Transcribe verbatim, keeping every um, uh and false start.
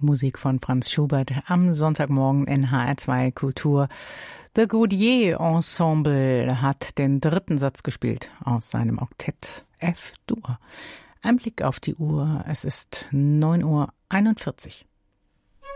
Musik von Franz Schubert am Sonntagmorgen in H R zwei Kultur. The Gaudier Ensemble hat den dritten Satz gespielt aus seinem Oktett F-Dur. Ein Blick auf die Uhr, es ist neun Uhr einundvierzig.